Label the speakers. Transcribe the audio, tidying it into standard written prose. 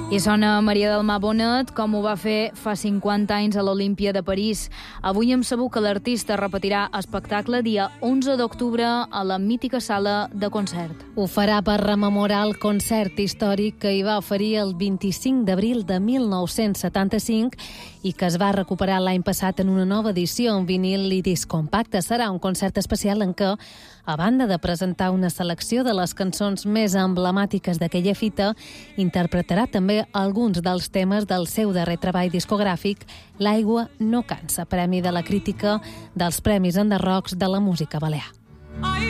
Speaker 1: I sona Maria del Mar Bonet, com ho va fer fa 50 anys a l'Olímpia de París. Avui hem sabut que l'artista repetirà espectacle dia 11 d'octubre a la mítica sala de concert.
Speaker 2: Ho farà per rememorar el concert històric que hi va oferir el 25 d'abril de 1975 i que es va recuperar l'any passat en una nova edició en vinil i disc compacte. Serà un concert especial en què, a banda de presentar una selecció de les cançons més emblemàtiques d'aquella fita, interpretarà també alguns dels temes del seu darrer treball discogràfic, L'aigua no cansa, premi de la crítica dels Premis Enderrocs de la música balear.